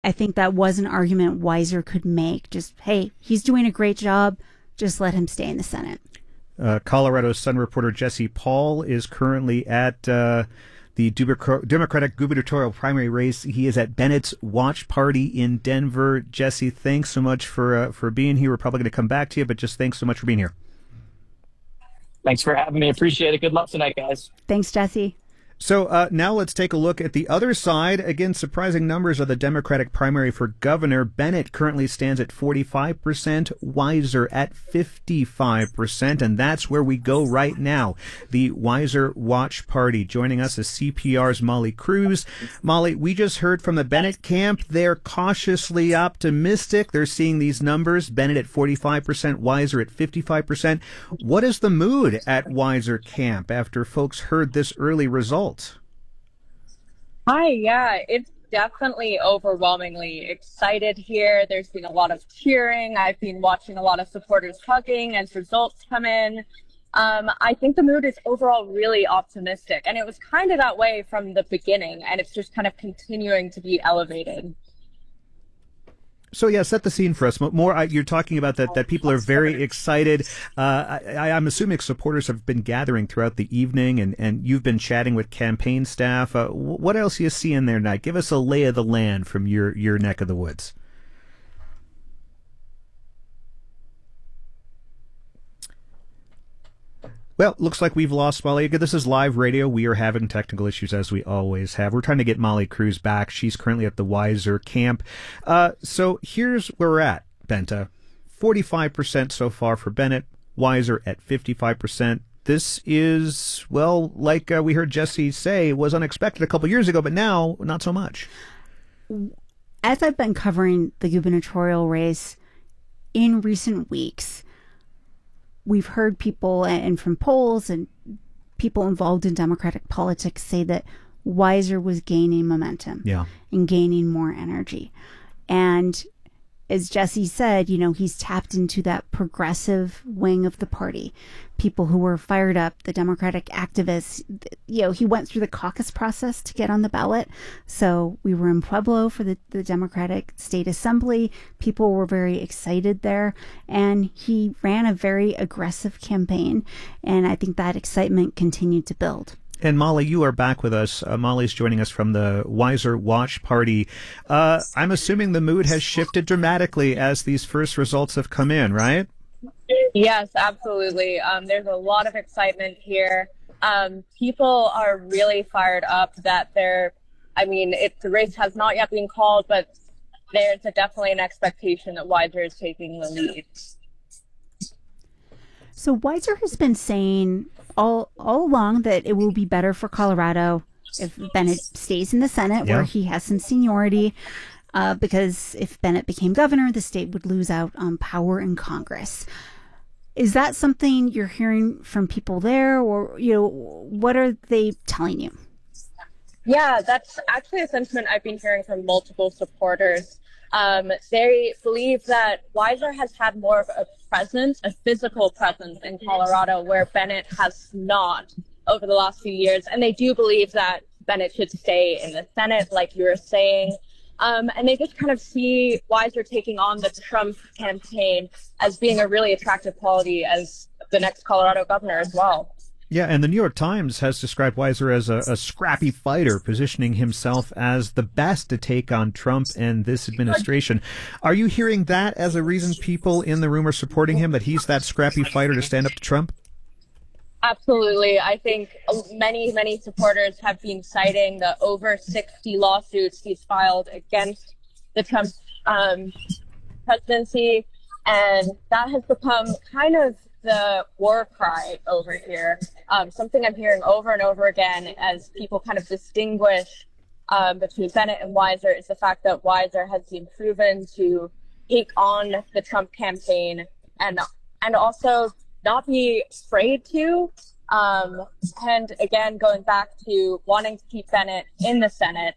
I think that was an argument Weiser could make. Just, hey, he's doing a great job. Just let him stay in the Senate. Colorado Sun reporter Jesse Paul is currently at the Democratic gubernatorial primary race. He is at Bennett's watch party in Denver. Jesse, thanks so much for being here. We're probably going to come back to you, but just thanks so much for being here. Thanks for having me. Appreciate it. Good luck tonight, guys. Thanks, Jesse. So now let's take a look at the other side. Again, surprising numbers of the Democratic primary for governor. Bennett currently stands at 45%, Weiser at 55%, and that's where we go right now. The Weiser Watch Party. Joining us is CPR's Molly Cruz. Molly, we just heard from the Bennett camp. They're cautiously optimistic. They're seeing these numbers. Bennett at 45%, Weiser at 55%. What is the mood at Weiser camp after folks heard this early result? Hi, yeah, it's definitely overwhelmingly excited here. There's been a lot of cheering. I've been watching a lot of supporters hugging as results come in. I think the mood is overall really optimistic, and it was kind of that way from the beginning, and it's just kind of continuing to be elevated. So yeah, set the scene for us. More, you're talking about that people are very excited. I'm assuming supporters have been gathering throughout the evening, and you've been chatting with campaign staff. What else are you seeing there tonight? Give us a lay of the land from your neck of the woods. Well, looks like we've lost Molly. This is live radio. We are having technical issues as we always have. We're trying to get Molly Cruz back. She's currently at the Weiser camp. So here's where we're at, Benta. 45% so far for Bennett. Weiser at 55%. This is, well, like we heard Jesse say, was unexpected a couple years ago, but now not so much. As I've been covering the gubernatorial race in recent weeks, we've heard people, and from polls and people involved in Democratic politics, say that Weiser was gaining momentum and gaining more energy. And as Jesse said, he's tapped into that progressive wing of the party, people who were fired up, the Democratic activists. He went through the caucus process to get on the ballot. So we were in Pueblo for the Democratic State Assembly. People were very excited there. And he ran a very aggressive campaign. And I think that excitement continued to build. And Molly, you are back with us. Molly's joining us from the Weiser Watch Party. I'm assuming the mood has shifted dramatically as these first results have come in, right? Yes, absolutely. There's a lot of excitement here. People are really fired up that the race has not yet been called, but there's definitely an expectation that Weiser is taking the lead. So Weiser has been saying all along that it will be better for Colorado if Bennett stays in the Senate, where he has some seniority, because if Bennett became governor, the state would lose out on power in Congress. Is that something you're hearing from people there, or what are they telling you? Yeah, that's actually a sentiment I've been hearing from multiple supporters. They believe that Weiser has had more of a presence, a physical presence in Colorado, where Bennett has not over the last few years. And they do believe that Bennett should stay in the Senate, like you were saying. And they just kind of see Weiser taking on the Trump campaign as being a really attractive quality as the next Colorado governor as well. Yeah, and the New York Times has described Weiser as a scrappy fighter, positioning himself as the best to take on Trump and this administration. Are you hearing that as a reason people in the room are supporting him, that he's that scrappy fighter to stand up to Trump? Absolutely. I think many, many supporters have been citing the over 60 lawsuits he's filed against the Trump presidency, and that has become kind of the war cry over here. Something I'm hearing over and over again as people kind of distinguish between Bennett and Weiser is the fact that Weiser has been proven to take on the Trump campaign and also not be afraid to. And again, going back to wanting to keep Bennett in the Senate,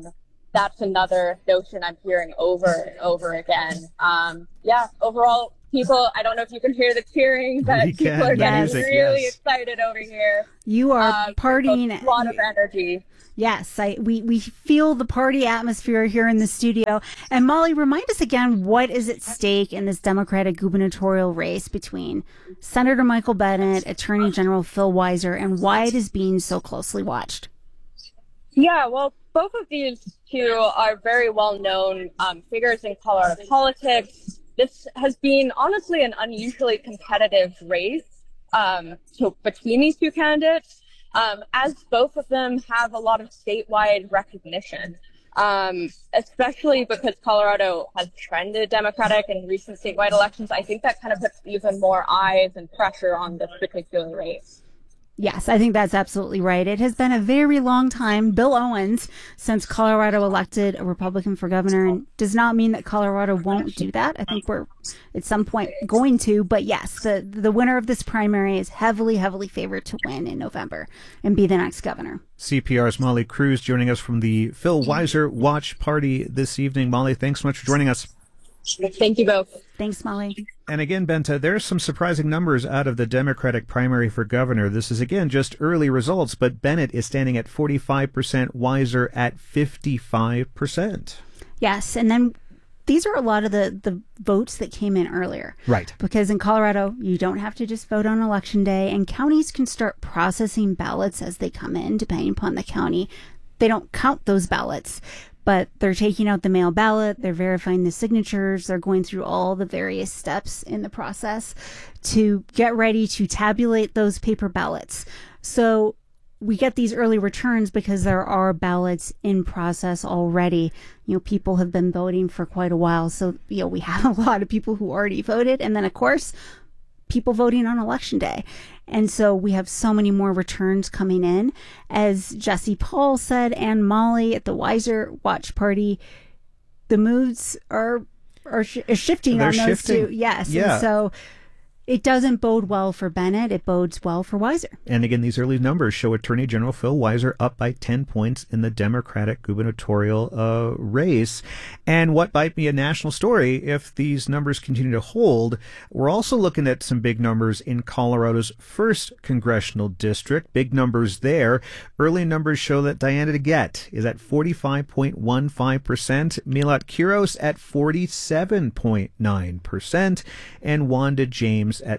that's another notion I'm hearing over and over again. Overall, people, I don't know if you can hear the cheering, but We people can. are The getting music, really yes. excited over here. You are partying. A lot of energy. Yes, we feel the party atmosphere here in the studio. And Molly, remind us again, what is at stake in this Democratic gubernatorial race between Senator Michael Bennet, Attorney General Phil Weiser, and why it is being so closely watched? Yeah, well, both of these two are very well-known figures in Colorado politics. This has been, honestly, an unusually competitive race between these two candidates, as both of them have a lot of statewide recognition, especially because Colorado has trended Democratic in recent statewide elections. I think that kind of puts even more eyes and pressure on this particular race. Yes, I think that's absolutely right. It has been a very long time, Bill Owens, since Colorado elected a Republican for governor, and does not mean that Colorado won't do that. I think we're at some point going to, but yes, the winner of this primary is heavily, heavily favored to win in November and be the next governor. CPR's Molly Cruz joining us from the Phil Weiser Watch Party this evening. Molly, thanks so much for joining us. Thank you both. Thanks, Molly. And again, Benta, there's some surprising numbers out of the Democratic primary for governor. This is, again, just early results, but Bennet is standing at 45%, Weiser at 55%. Yes, and then these are a lot of the votes that came in earlier. Right. Because in Colorado, you don't have to just vote on Election Day, and counties can start processing ballots as they come in, depending upon the county. They don't count those ballots, but they're taking out the mail ballot, they're verifying the signatures, they're going through all the various steps in the process to get ready to tabulate those paper ballots. So we get these early returns because there are ballots in process already. You know, people have been voting for quite a while. So, you know, we have a lot of people who already voted. And then, of course, people voting on Election Day. And so we have so many more returns coming in. As Jesse Paul said, and Molly at the Weiser Watch Party, the moods are shifting They're on those shifting. two. Yes. Yeah. And so it doesn't bode well for Bennet. It bodes well for Weiser. And again, these early numbers show Attorney General Phil Weiser up by 10 points in the Democratic gubernatorial race. And what might be a national story if these numbers continue to hold, we're also looking at some big numbers in Colorado's first congressional district. Big numbers there. Early numbers show that Diana DeGette is at 45.15%, Milat Quiros at 47.9%, and Wanda James at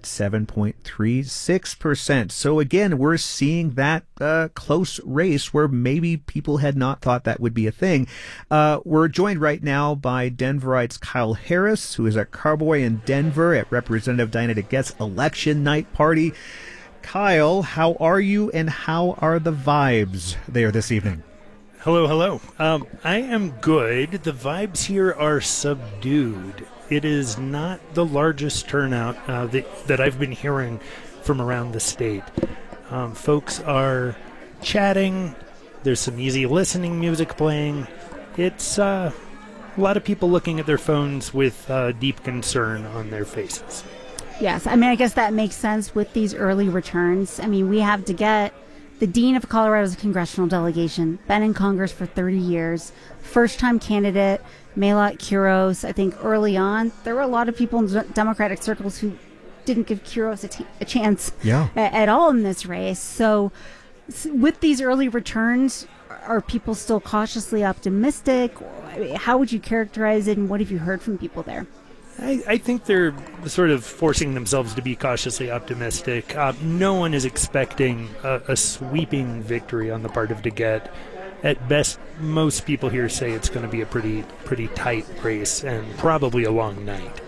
7.36%. So again, we're seeing that close race where maybe people had not thought that would be a thing. We're joined right now by Denverite's Kyle Harris, who is a carboy in Denver at Representative Diana DeGette's election night party. Kyle, how are you and how are the vibes there this evening? Hello. I am good. The vibes here are subdued. It is not the largest turnout that I've been hearing from around the state. Folks are chatting. There's some easy listening music playing. It's a lot of people looking at their phones with deep concern on their faces. Yes. I mean, I guess that makes sense with these early returns. I mean, we have to get the dean of Colorado's congressional delegation, been in Congress for 30 years, first-time candidate, Milat Quiros. I think early on, there were a lot of people in Democratic circles who didn't give Quiros a chance at all in this race. So with these early returns, are people still cautiously optimistic? How would you characterize it, and what have you heard from people there? I think they're sort of forcing themselves to be cautiously optimistic. No one is expecting a sweeping victory on the part of DeGette. At best, most people here say it's going to be a pretty tight race and probably a long night.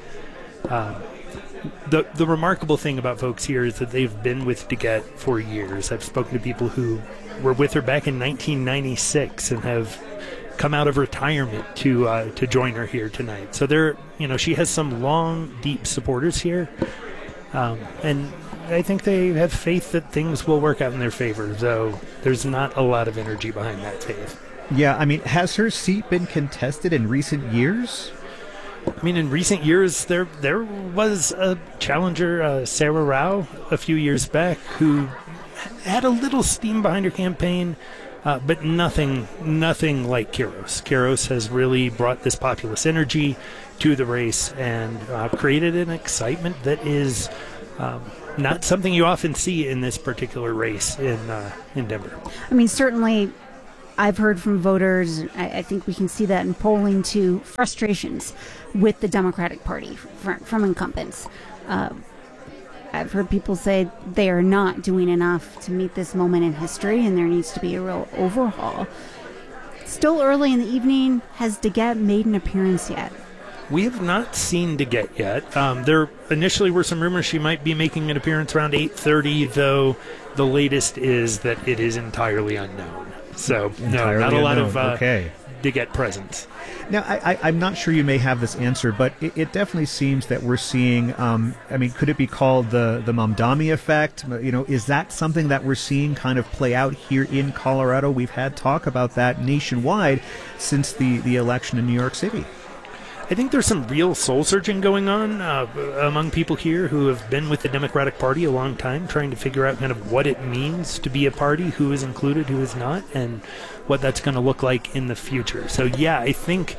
The remarkable thing about folks here is that they've been with DeGette for years. I've spoken to people who were with her back in 1996 and have come out of retirement to join her here tonight. So she has some long, deep supporters here, and I think they have faith that things will work out in their favor, though there's not a lot of energy behind that faith. Yeah, I mean, has her seat been contested in recent years? I mean, in recent years, there was a challenger, Sarah Rao, a few years back, who had a little steam behind her campaign, but nothing like Quiros. Quiros has really brought this populist energy to the race and created an excitement that is not something you often see in this particular race in Denver. I mean, certainly I've heard from voters, I think we can see that in polling too, frustrations with the Democratic Party from incumbents. I've heard people say they are not doing enough to meet this moment in history and there needs to be a real overhaul. Still early in the evening, has DeGette made an appearance yet? We have not seen DeGette yet. There initially were some rumors she might be making an appearance around 8:30, though the latest is that it is entirely unknown. So, no, not a lot of DeGette presence. Now, I'm not sure you may have this answer, but it definitely seems that we're seeing, could it be called the Mamdani effect? Is that something that we're seeing kind of play out here in Colorado? We've had talk about that nationwide since the election in New York City. I think there's some real soul searching going on among people here who have been with the Democratic Party a long time, trying to figure out kind of what it means to be a party, who is included, who is not, and what that's going to look like in the future. So, yeah, I think,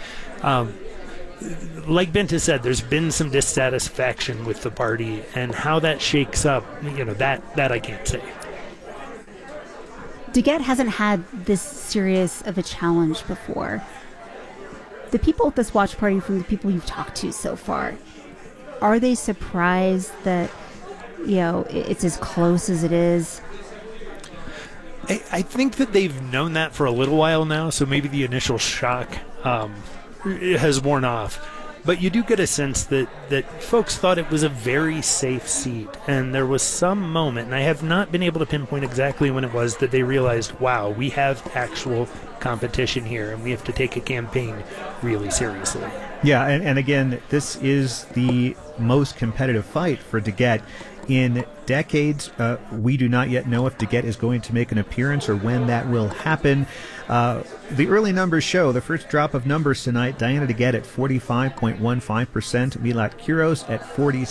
like Bente said, there's been some dissatisfaction with the party, and how that shakes up, that I can't say. DeGette hasn't had this serious of a challenge before. The people at this watch party, from the people you've talked to so far, are they surprised that, it's as close as it is? I think that they've known that for a little while now, so maybe the initial shock has worn off. But you do get a sense that folks thought it was a very safe seat, and there was some moment, and I have not been able to pinpoint exactly when it was, that they realized, wow, we have actual competition here, and we have to take a campaign really seriously. Yeah, and again, this is the most competitive fight for DeGette in decades. We do not yet know if DeGette is going to make an appearance or when that will happen. The early numbers show the first drop of numbers tonight, Diana DeGette at 45.15%, Milat Quiros at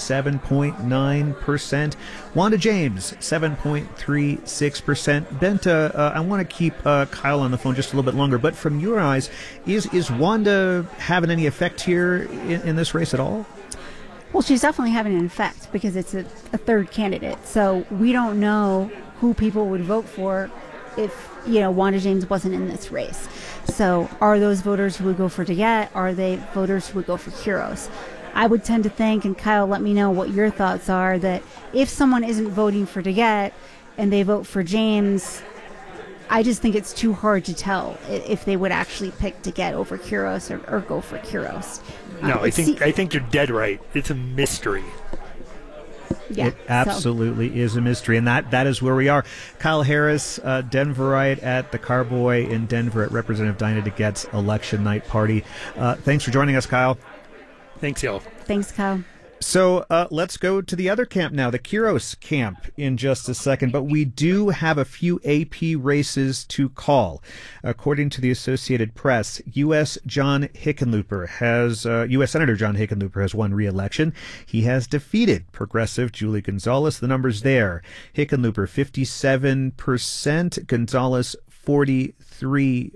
47.9%, Wanda James 7.36%. Bente, I want to keep Kyle on the phone just a little bit longer, but from your eyes, is Wanda having any effect here in this race at all? Well, she's definitely having an effect because it's a third candidate. So we don't know who people would vote for if, Wanda James wasn't in this race. So are those voters who would go for DeGette? Are they voters who would go for Quiros? I would tend to think, and Kyle, let me know what your thoughts are, that if someone isn't voting for DeGette and they vote for James, I just think it's too hard to tell if they would actually pick DeGette over Quiros or go for Quiros. No, I think you're dead right. It's a mystery. Yeah, it absolutely is a mystery, and that is where we are. Kyle Harris, Denverite at the Carboy in Denver at Representative Diana DeGette's election night party. Thanks for joining us, Kyle. Thanks, y'all. Thanks, Kyle. So let's go to the other camp now, the Quiros camp, in just a second. But we do have a few AP races to call. According to the Associated Press, U.S. Senator John Hickenlooper has won re-election. He has defeated progressive Julie Gonzalez. The numbers there: Hickenlooper 57%, Gonzalez 43%.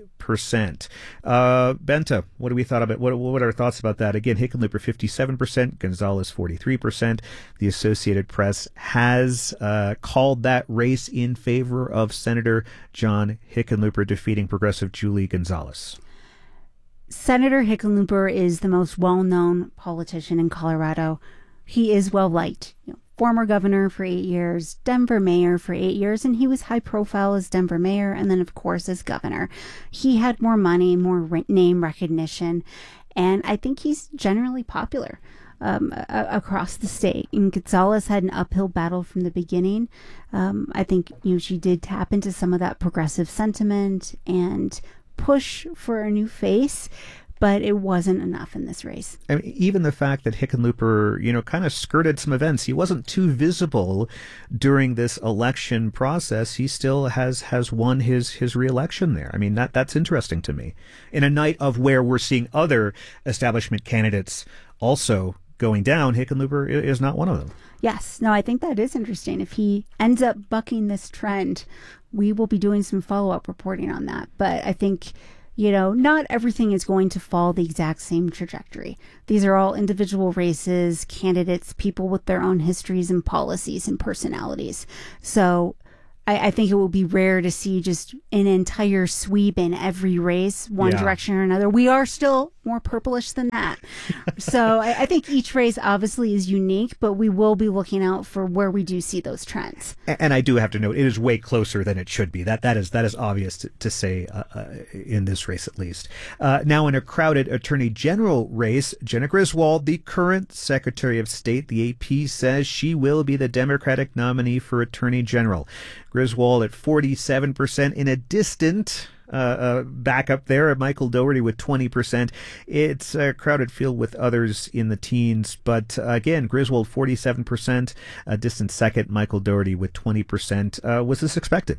Bente, what do we thought about what are our thoughts about that? Again, Hickenlooper 57%, Gonzalez 43%. The Associated Press has called that race in favor of Senator John Hickenlooper defeating progressive Julie Gonzalez. Senator Hickenlooper is the most well-known politician in Colorado. He is well-liked. Former governor for 8 years, Denver mayor for 8 years, and he was high profile as Denver mayor and then, of course, as governor. He had more money, more name recognition, and I think he's generally popular across the state. And Gonzalez had an uphill battle from the beginning. I think she did tap into some of that progressive sentiment and push for a new face, but it wasn't enough in this race. I mean, even the fact that Hickenlooper, kind of skirted some events. He wasn't too visible during this election process. He still has won his re-election there. I mean, that's interesting to me. In a night of where we're seeing other establishment candidates also going down, Hickenlooper is not one of them. Yes. No, I think that is interesting. If he ends up bucking this trend, we will be doing some follow-up reporting on that. But I think, not everything is going to follow the exact same trajectory. These are all individual races, candidates, people with their own histories and policies and personalities. So I think it will be rare to see just an entire sweep in every race, one direction or another. We are still more purplish than that. So I think each race obviously is unique, but we will be looking out for where we do see those trends. And I do have to note, it is way closer than it should be. That is obvious to say in this race, at least. Now, in a crowded Attorney General race, Jena Griswold, the current Secretary of State, the AP says she will be the Democratic nominee for Attorney General. Griswold at 47% in a distant back up there at Michael Dougherty with 20%. It's a crowded field with others in the teens, but again, Griswold 47%, a distant second, Michael Dougherty with 20%. Was this expected?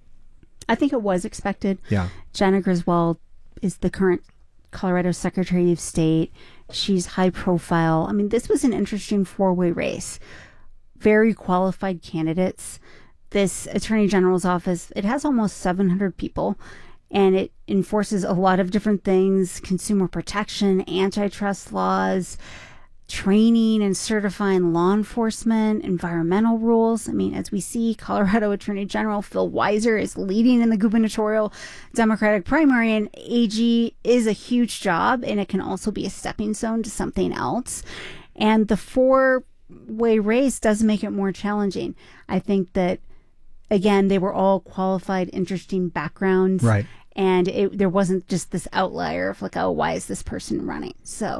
I think it was expected. Yeah. Jena Griswold is the current Colorado Secretary of State. She's high profile. I mean, this was an interesting four-way race. Very qualified candidates. This Attorney General's office, it has almost 700 people, and it enforces a lot of different things: consumer protection, antitrust laws, training and certifying law enforcement, environmental rules. I mean, as we see, Colorado Attorney General Phil Weiser is leading in the gubernatorial Democratic primary, and AG is a huge job, and it can also be a stepping stone to something else. And the four-way race does make it more challenging. I think that, again, they were all qualified, interesting backgrounds. Right. And there wasn't just this outlier of like, oh, why is this person running? So.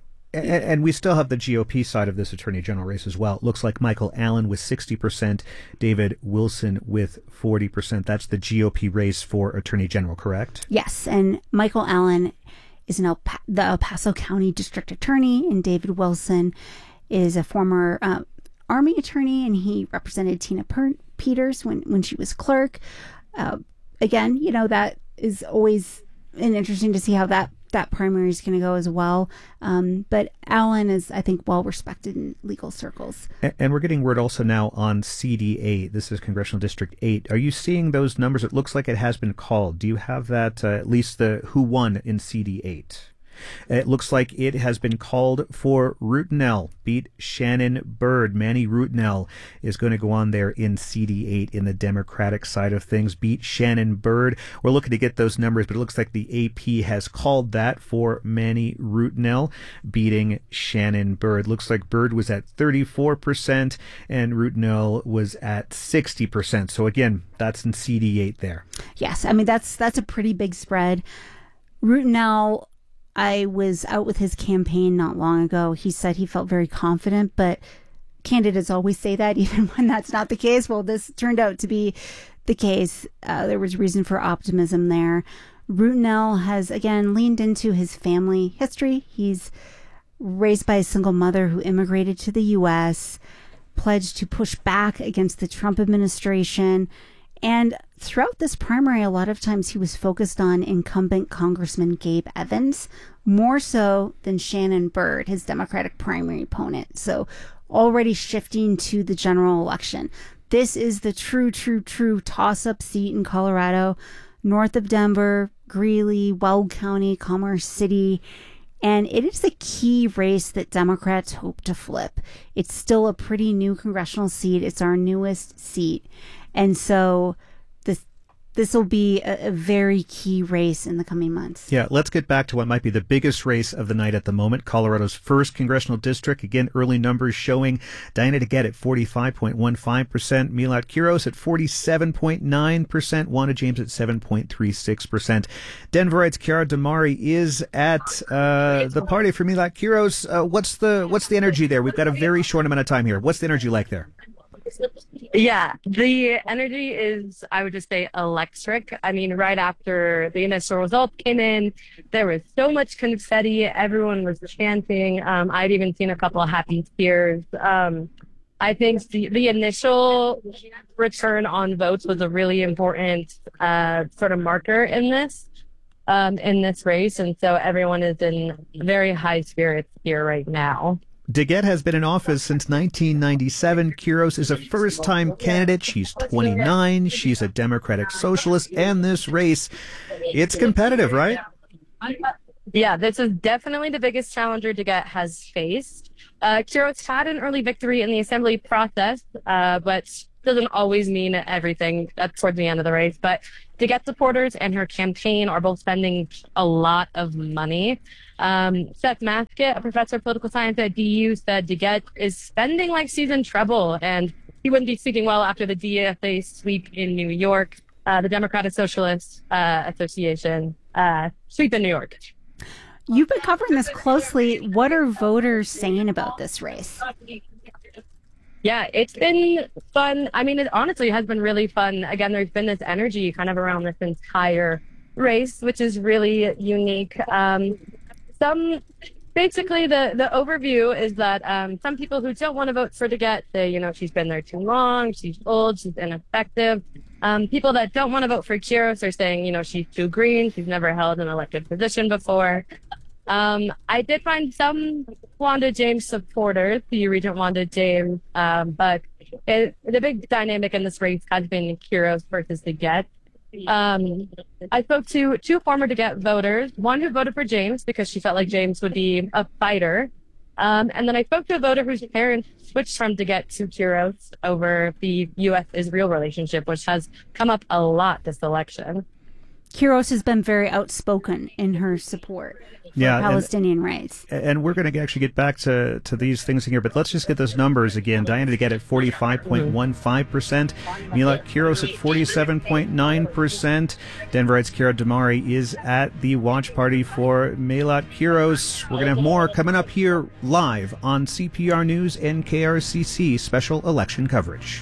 And we still have the GOP side of this Attorney General race as well. It looks like Michael Allen with 60%, David Wilson with 40%. That's the GOP race for Attorney General, correct? Yes. And Michael Allen is the El Paso County District Attorney, and David Wilson is a former Army attorney, and he represented Tina Peters when she was clerk. Again, that is always interesting to see how that primary is going to go as well. But Allen is, I think, well respected in legal circles. And we're getting word also now on CD8. This is Congressional District 8. Are you seeing those numbers? It looks like it has been called. Do you have that, at least the who won in CD8? It looks like it has been called for Routenell. Beat Shannon Byrd. Manny Routenell is going to go on there in CD8 in the Democratic side of things. Beat Shannon Byrd. We're looking to get those numbers, but it looks like the AP has called that for Manny Routenell, beating Shannon Byrd. Looks like Byrd was at 34% and Routenell was at 60%. So again, that's in CD8 there. Yes, I mean, that's a pretty big spread. Routenell, I was out with his campaign not long ago. He said he felt very confident, but candidates always say that even when that's not the case. Well, this turned out to be the case. There was reason for optimism there. Routenell has, again, leaned into his family history. He's raised by a single mother who immigrated to the U.S., pledged to push back against the Trump administration. And throughout this primary, a lot of times he was focused on incumbent Congressman Gabe Evans, more so than Shannon Byrd, his Democratic primary opponent. So already shifting to the general election. This is the true toss-up seat in Colorado, north of Denver, Greeley, Weld County, Commerce City. And it is a key race that Democrats hope to flip. It's still a pretty new congressional seat. It's our newest seat. And so this will be a very key race in the coming months. Yeah, let's get back to what might be the biggest race of the night at the moment, Colorado's 1st congressional district. Again, early numbers showing Diana DeGette at 45.15%, Milat Quiros at 47.9%, Wanda James at 7.36%. Denverites Chiara Damari is at the party for Milat Quiros. What's the energy there? We've got a very short amount of time here. What's the energy like there? Yeah, the energy is, I would just say, electric. I mean, right after the initial results came in, there was so much confetti. Everyone was chanting. I've even seen a couple of happy tears. I think the initial return on votes was a really important sort of marker in this race. And so everyone is in very high spirits here right now. DeGette has been in office since 1997. Quiros is a first-time candidate. She's 29. She's a Democratic socialist. And this race, it's competitive, right? Yeah, this is definitely the biggest challenger DeGette has faced. Quiros had an early victory in the assembly process, but doesn't always mean everything towards the end of the race. But DeGette supporters and her campaign are both spending a lot of money. Seth Maskett, a professor of political science at DU, said DeGette is spending like she's in trouble, and he wouldn't be speaking well after the DFA sweep in New York, the Democratic Socialist Association sweep in New York. You've been covering this closely. What are voters saying about this race? Yeah, it's been fun. I mean, it honestly has been really fun. Again, there's been this energy kind of around this entire race, which is really unique. Basically, the overview is that some people who don't want to vote for DeGette say, she's been there too long, she's old, she's ineffective. People that don't want to vote for Quiros are saying, she's too green, she's never held an elected position before. I did find some Wanda James supporters, the Regent Wanda James, but the big dynamic in this race has been Quiros versus DeGette. I spoke to two former DeGette voters, one who voted for James because she felt like James would be a fighter. And then I spoke to a voter whose parents switched from DeGette to Quiros over the U.S.-Israel relationship, which has come up a lot this election. Quiros has been very outspoken in her support for Palestinian rights. And we're going to actually get back to these things here, but let's just get those numbers again. Diana DeGette at 45.15%. Meelat Quiros at 47.9%. Denverites Kiara Damari is at the watch party for Meelat Quiros. We're going to have more coming up here live on CPR News and KRCC special election coverage.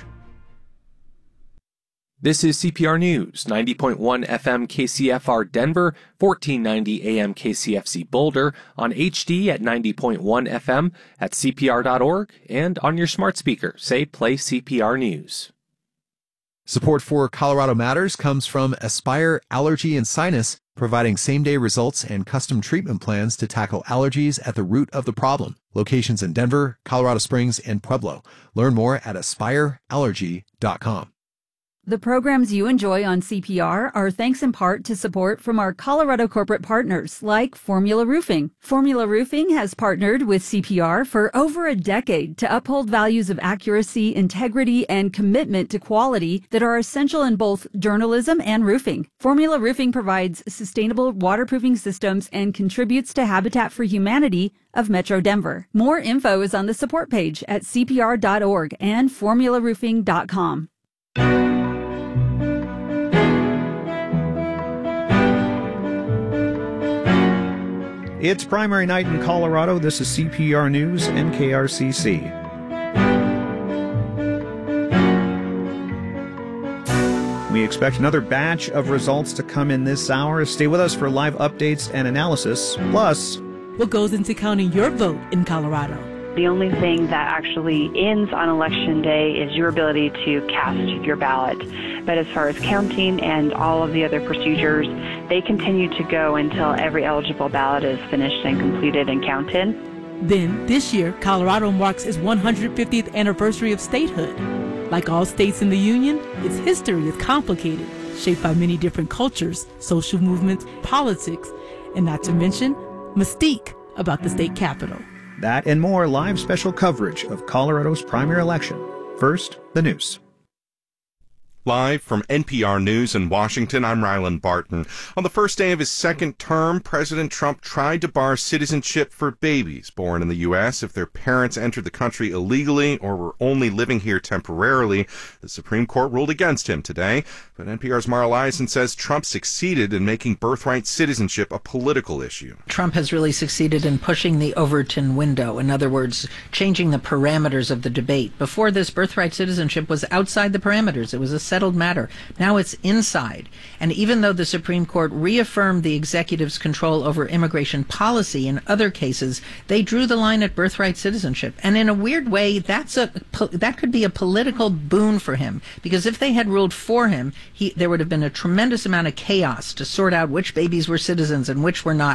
This is CPR News, 90.1 FM KCFR Denver, 1490 AM KCFC Boulder, on HD at 90.1 FM, at CPR.org, and on your smart speaker. Say play CPR News. Support for Colorado Matters comes from Aspire Allergy and Sinus, providing same-day results and custom treatment plans to tackle allergies at the root of the problem. Locations in Denver, Colorado Springs, and Pueblo. Learn more at aspireallergy.com. The programs you enjoy on CPR are thanks in part to support from our Colorado corporate partners like Formula Roofing. Formula Roofing has partnered with CPR for over a decade to uphold values of accuracy, integrity, and commitment to quality that are essential in both journalism and roofing. Formula Roofing provides sustainable waterproofing systems and contributes to Habitat for Humanity of Metro Denver. More info is on the support page at cpr.org and formularoofing.com. It's primary night in Colorado. This is CPR News and KRCC. We expect another batch of results to come in this hour. Stay with us for live updates and analysis. Plus, what goes into counting your vote in Colorado? The only thing that actually ends on Election Day is your ability to cast your ballot. But as far as counting and all of the other procedures, they continue to go until every eligible ballot is finished and completed and counted. Then, this year, Colorado marks its 150th anniversary of statehood. Like all states in the Union, its history is complicated, shaped by many different cultures, social movements, politics, and not to mention, mystique about the state capital. That and more live special coverage of Colorado's primary election. First, the news. Live from NPR News in Washington, I'm Rylan Barton. On the first day of his second term, President Trump tried to bar citizenship for babies born in the U.S. if their parents entered the country illegally or were only living here temporarily. The Supreme Court ruled against him today. But NPR's Mara Liasson says Trump succeeded in making birthright citizenship a political issue. Trump has really succeeded in pushing the Overton window. In other words, changing the parameters of the debate. Before this, birthright citizenship was outside the parameters. It was a settled matter. Now it's inside. And even though the Supreme Court reaffirmed the executive's control over immigration policy in other cases, they drew the line at birthright citizenship. And in a weird way, that could be a political boon for him, because if they had ruled for him, there would have been a tremendous amount of chaos to sort out which babies were citizens and which were not.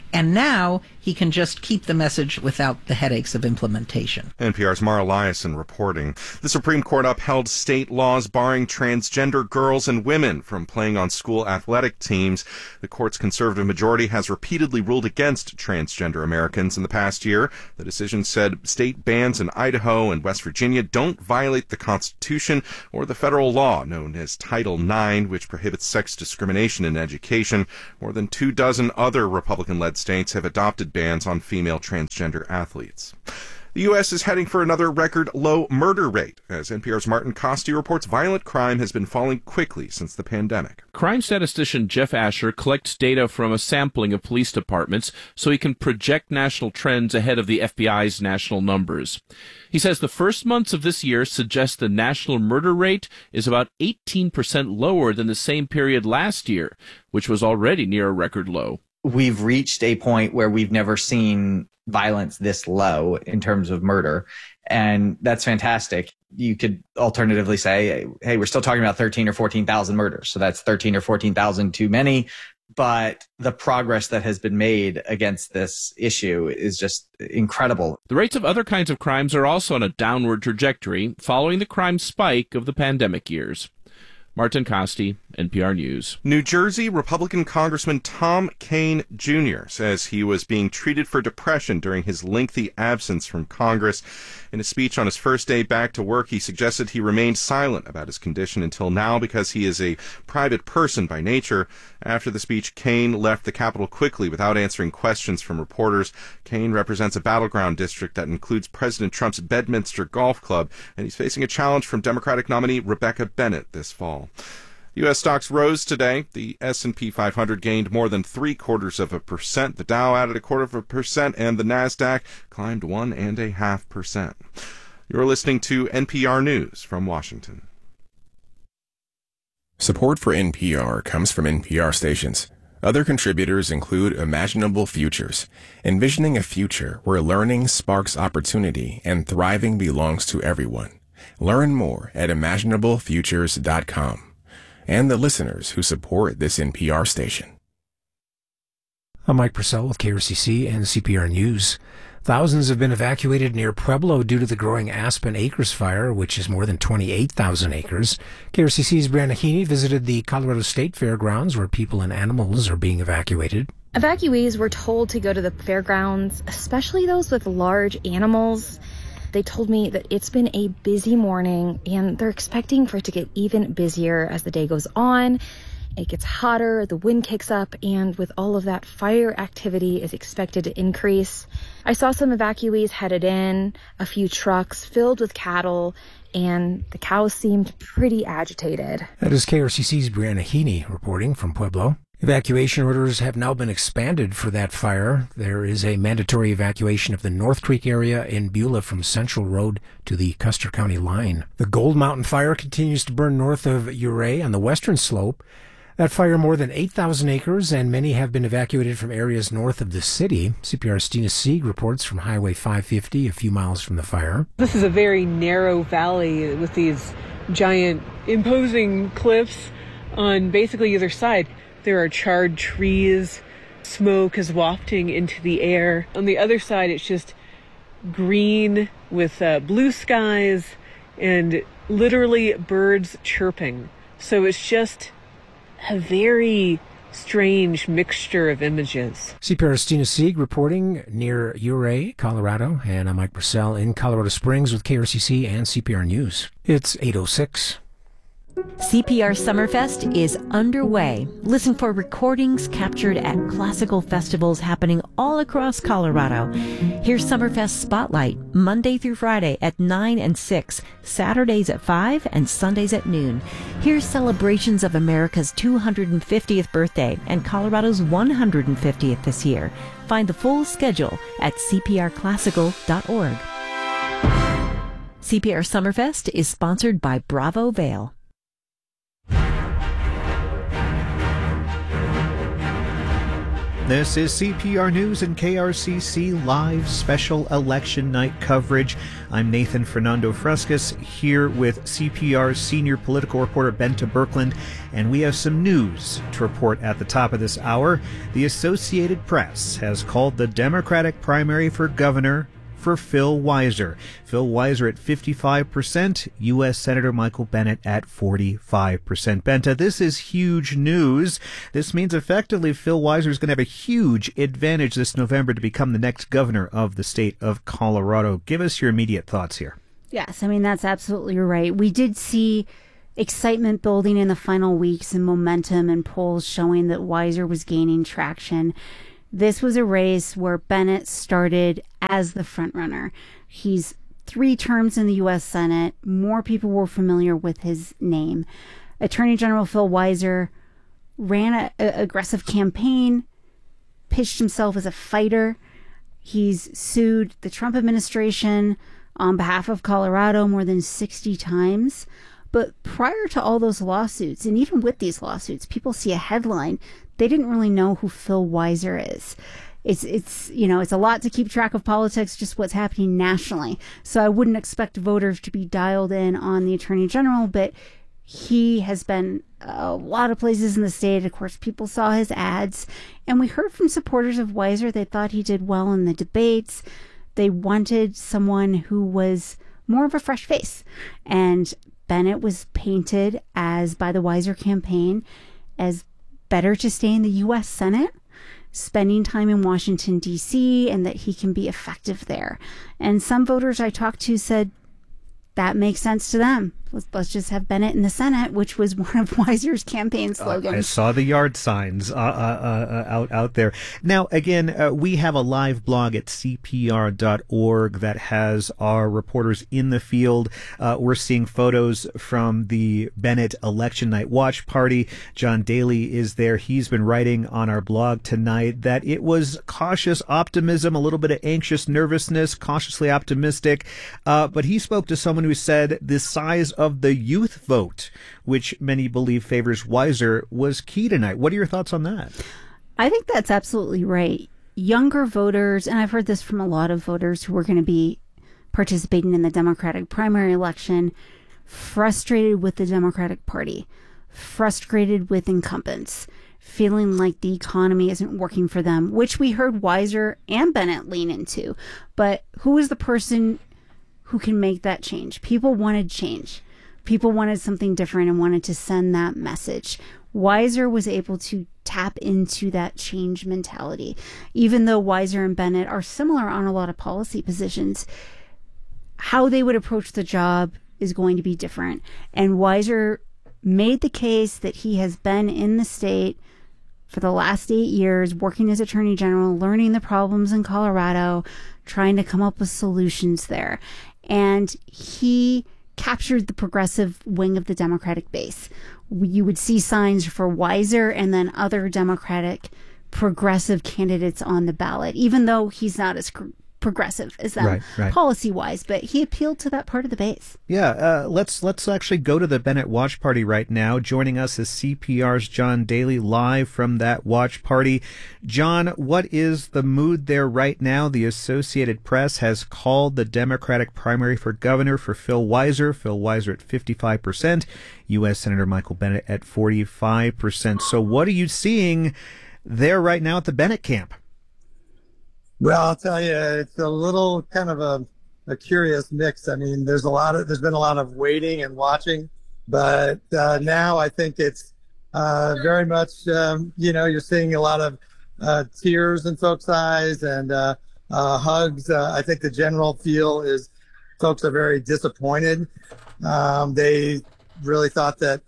And now he can just keep the message without the headaches of implementation. NPR's Mara Liasson reporting. The Supreme Court upheld state laws barring transgender girls and women from playing on school athletic teams. The court's conservative majority has repeatedly ruled against transgender Americans in the past year. The decision said state bans in Idaho and West Virginia don't violate the Constitution or the federal law known as Title IX, which prohibits sex discrimination in education. More than 24 other Republican-led states have adopted bans on female transgender athletes. The U.S. is heading for another record low murder rate. As NPR's Martin Costi reports, violent crime has been falling quickly since the pandemic. Crime statistician Jeff Asher collects data from a sampling of police departments so he can project national trends ahead of the FBI's national numbers. He says the first months of this year suggest the national murder rate is about 18% lower than the same period last year, which was already near a record low. We've reached a point where we've never seen violence this low in terms of murder. And that's fantastic. You could alternatively say, hey, we're still talking about 13 or 14,000 murders. So that's 13 or 14,000 too many. But the progress that has been made against this issue is just incredible. The rates of other kinds of crimes are also on a downward trajectory following the crime spike of the pandemic years. Martin Costi, NPR News. New Jersey Republican Congressman Tom Kean Jr. says he was being treated for depression during his lengthy absence from Congress. In a speech on his first day back to work, he suggested he remained silent about his condition until now because he is a private person by nature. After the speech, Kean left the Capitol quickly without answering questions from reporters. Kean represents a battleground district that includes President Trump's Bedminster Golf Club, and he's facing a challenge from Democratic nominee Rebecca Bennett this fall. U.S. stocks rose today. The S&P 500 gained more than 0.75%. The Dow added 0.25%, and the Nasdaq climbed 1.5%. You're listening to NPR News from Washington. Support for NPR comes from NPR stations. Other contributors include Imaginable Futures, envisioning a future where learning sparks opportunity and thriving belongs to everyone. Learn more at imaginablefutures.com. And the listeners who support this NPR station. I'm Mike Purcell with KRCC and CPR News. Thousands have been evacuated near Pueblo due to the growing Aspen Acres fire, which is more than 28,000 acres. KRCC's Brianna Heaney visited the Colorado State Fairgrounds, where people and animals are being evacuated. Evacuees were told to go to the fairgrounds, especially those with large animals. They told me that it's been a busy morning, and they're expecting for it to get even busier as the day goes on. It gets hotter, the wind kicks up, and with all of that, fire activity is expected to increase. I saw some evacuees headed in, a few trucks filled with cattle, and the cows seemed pretty agitated. That is KRCC's Brianna Heaney reporting from Pueblo. Evacuation orders have now been expanded for that fire. There is a mandatory evacuation of the North Creek area in Beulah from Central Road to the Custer County line. The Gold Mountain fire continues to burn north of Ouray on the western slope. That fire more than 8,000 acres, and many have been evacuated from areas north of the city. CPR's Stina Sieg reports from Highway 550, a few miles from the fire. This is a very narrow valley with these giant, imposing cliffs on basically either side. There are charred trees, smoke is wafting into the air. On the other side, it's just green with blue skies and literally birds chirping. So it's just a very strange mixture of images. CPR's Stina Sieg reporting near Ouray, Colorado, and I'm Mike Purcell in Colorado Springs with KRCC and CPR News. It's 8:06. CPR Summerfest is underway. Listen for recordings captured at classical festivals happening all across Colorado. Here's Summerfest Spotlight, Monday through Friday at 9 and 6, Saturdays at 5, and Sundays at noon. Here's celebrations of America's 250th birthday and Colorado's 150th this year. Find the full schedule at cprclassical.org. CPR Summerfest is sponsored by Bravo Vail. This is CPR News and KRCC Live Special Election Night coverage. I'm Nathan Fernando Frescas here with CPR's senior political reporter Bente Birkeland, and we have some news to report at the top of this hour. The Associated Press has called the Democratic primary for governor for Phil Weiser. Phil Weiser at 55%, U.S. Senator Michael Bennet at 45%. Bente, this is huge news. This means effectively Phil Weiser is going to have a huge advantage this November to become the next governor of the state of Colorado. Give us your immediate thoughts here. Yes, I mean, that's absolutely right. We did see excitement building in the final weeks and momentum and polls showing that Weiser was gaining traction. This was a race where Bennet started as the frontrunner. He's 3 terms in the U.S. Senate. More people were familiar with his name. Attorney General Phil Weiser ran an aggressive campaign, pitched himself as a fighter. He's sued the Trump administration on behalf of Colorado more than 60 times. But prior to all those lawsuits, and even with these lawsuits, people see a headline. They didn't really know who Phil Weiser is. It's a lot to keep track of politics, just what's happening nationally. So I wouldn't expect voters to be dialed in on the Attorney General, but he has been a lot of places in the state. Of course, people saw his ads, and we heard from supporters of Weiser. They thought he did well in the debates. They wanted someone who was more of a fresh face, and Bennet was painted as, by the Weiser campaign, as better to stay in the U.S. Senate, spending time in Washington, D.C., and that he can be effective there. And some voters I talked to said that makes sense to them. Let's just have Bennet in the Senate, which was one of Weiser's campaign slogans. I saw the yard signs out there. Now, again, we have a live blog at cpr.org that has our reporters in the field. We're seeing photos from the Bennet Election Night Watch Party. John Daly is there. He's been writing on our blog tonight that it was cautious optimism, a little bit of anxious nervousness, cautiously optimistic. But he spoke to someone who said the size of the youth vote, which many believe favors Weiser, was key tonight. What are your thoughts on that? I think that's absolutely right. Younger voters, and I've heard this from a lot of voters who are going to be participating in the Democratic primary election, frustrated with the Democratic Party, frustrated with incumbents, feeling like the economy isn't working for them, which we heard Weiser and Bennet lean into. But who is the person who can make that change? People wanted change. People wanted something different and wanted to send that message. Weiser was able to tap into that change mentality. Even though Weiser and Bennet are similar on a lot of policy positions, how they would approach the job is going to be different. And Weiser made the case that he has been in the state for the last 8 years, working as Attorney General, learning the problems in Colorado, trying to come up with solutions there. And he captured the progressive wing of the Democratic base. You would see signs for Weiser and then other Democratic progressive candidates on the ballot, even though he's not as progressive as them policy-wise, but he appealed to that part of the base. Yeah, let's actually go to the Bennet Watch Party right now. Joining us is CPR's John Daly live from that watch party. John, what is the mood there right now? The Associated Press has called the Democratic primary for governor for Phil Weiser. Phil Weiser at 55%, U.S. Senator Michael Bennet at 45%. So what are you seeing there right now at the Bennet camp? Well, I'll tell you, it's a little kind of a curious mix. I mean, there's been a lot of waiting and watching, but now I think it's very much, you're seeing a lot of tears in folks' eyes and hugs. I think the general feel is folks are very disappointed. They really thought that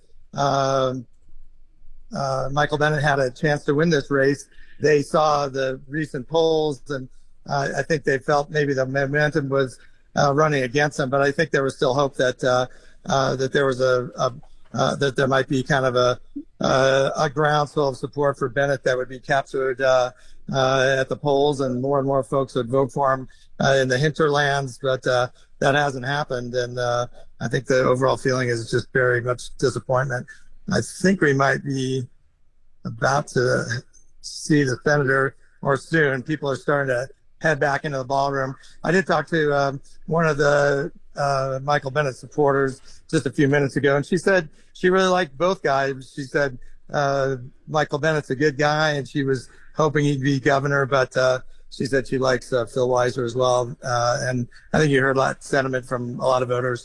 Michael Bennet had a chance to win this race. They saw the recent polls, and I think they felt maybe the momentum was running against them. But I think there was still hope that that there was that there might be kind of a groundswell of support for Bennet that would be captured at the polls, and more folks would vote for him in the hinterlands. But that hasn't happened, and I think the overall feeling is just very much disappointment. I think we might be about to see the senator or soon. People are starting to head back into the ballroom. I did talk to one of the Michael Bennet supporters just a few minutes ago, and she said she really liked both guys. She said Michael Bennett's a good guy, and she was hoping he'd be governor, but she said she likes Phil Weiser as well. And I think you heard that sentiment from a lot of voters.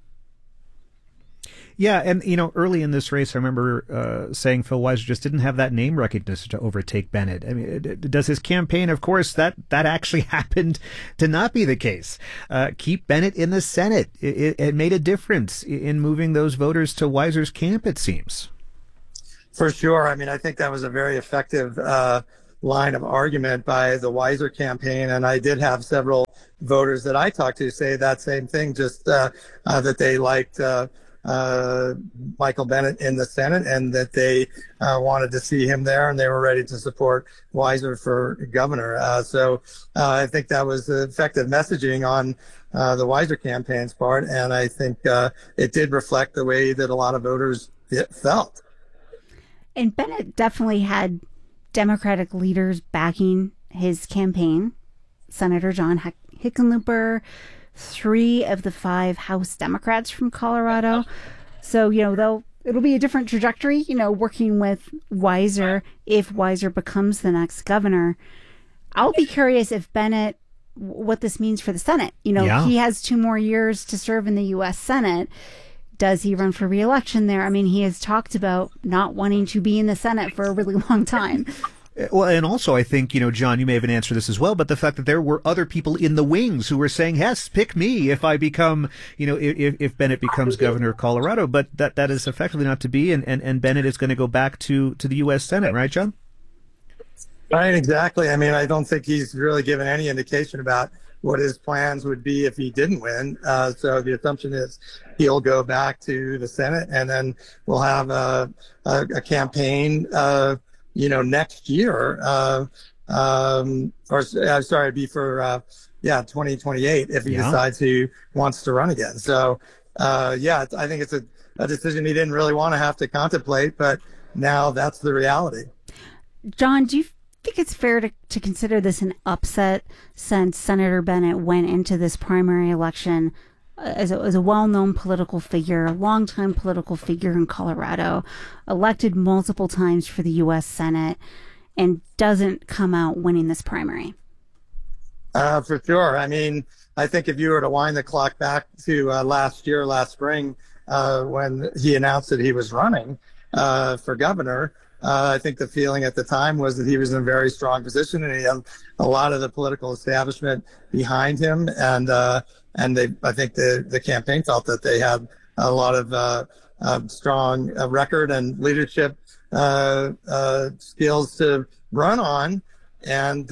Yeah, and, early in this race, I remember saying Phil Weiser just didn't have that name recognition to overtake Bennet. I mean, does his campaign, of course, that actually happened to not be the case. Keep Bennet in the Senate. It made a difference in moving those voters to Weiser's camp, it seems. For sure. I mean, I think that was a very effective line of argument by the Weiser campaign. And I did have several voters that I talked to say that same thing, just that they liked Michael Bennet in the Senate and that they wanted to see him there and they were ready to support Weiser for governor. So I think that was effective messaging on the Weiser campaign's part. And I think it did reflect the way that a lot of voters felt. And Bennet definitely had Democratic leaders backing his campaign. Senator John Hickenlooper, 3 of the 5 House Democrats from Colorado. So, it'll be a different trajectory, working with Weiser if Weiser becomes the next governor. I'll be curious if Bennet, what this means for the Senate. He has 2 more years to serve in the U.S. Senate. Does he run for re-election there? I mean, he has talked about not wanting to be in the Senate for a really long time. Well, and also I think, John, you may have an answer to this as well, but the fact that there were other people in the wings who were saying, yes, pick me if I become, if Bennet becomes governor of Colorado, but that is effectively not to be, and Bennet is going to go back to the U.S. Senate, right, John? Right, exactly. I mean, I don't think he's really given any indication about what his plans would be if he didn't win. So the assumption is he'll go back to the Senate, and then we'll have a campaign, next year. It'd be for 2028 if he decides he wants to run again. So I think it's a decision he didn't really want to have to contemplate, but now that's the reality. John, do you think it's fair to consider this an upset since Senator Bennet went into this primary election as a well-known political figure, a longtime political figure in Colorado, elected multiple times for the U.S. Senate, and doesn't come out winning this primary? For sure. I mean, I think if you were to wind the clock back to last spring, when he announced that he was running for governor, I think the feeling at the time was that he was in a very strong position and he had a lot of the political establishment behind him. And I think the campaign felt that they had a lot of strong record and leadership skills to run on. And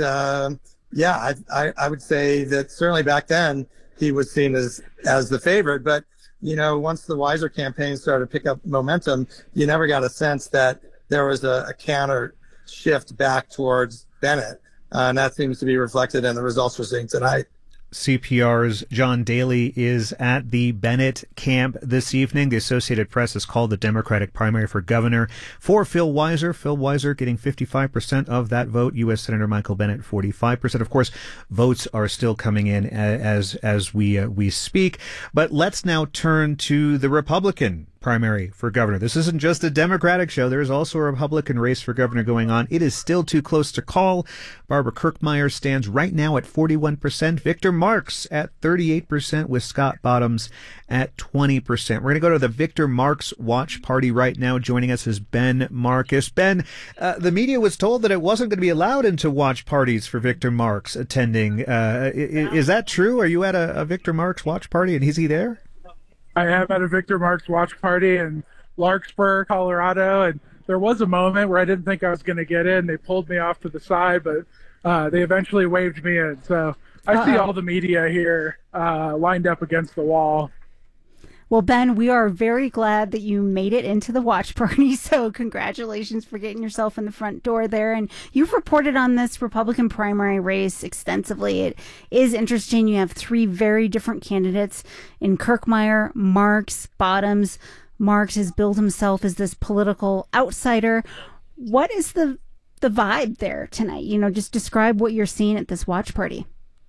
I would say that certainly back then he was seen as the favorite. But, once the Weiser campaign started to pick up momentum, you never got a sense that there was a counter shift back towards Bennet. And that seems to be reflected in the results we're seeing tonight. CPR's John Daly is at the Bennet camp this evening. The Associated Press has called the Democratic primary for governor for Phil Weiser. Phil Weiser getting 55% of that vote. U.S. Senator Michael Bennet 45%. Of course, votes are still coming in as we speak. But let's now turn to the Republican primary for governor. This isn't just a Democratic show. There is also a Republican race for governor going on. It is still too close to call. Barbara Kirkmeyer stands right now at 41%. Victor Marx at 38% with Scott Bottoms at 20%. We're going to go to the Victor Marx watch party right now. Joining us is Ben Marcus. Ben, the media was told that it wasn't going to be allowed into watch parties for Victor Marx attending. Is that true? Are you at a Victor Marx watch party and is he there? I am at a Victor Marx watch party in Larkspur, Colorado, and there was a moment where I didn't think I was going to get in. They pulled me off to the side, but they eventually waved me in. So I see all the media here lined up against the wall. Well, Ben, we are very glad that you made it into the watch party, so congratulations for getting yourself in the front door there. And you've reported on this Republican primary race extensively. It is interesting. You have 3 very different candidates in Kirkmeyer, Marx, Bottoms. Marx has billed himself as this political outsider. What is the the vibe there tonight? Just describe what you're seeing at this watch party.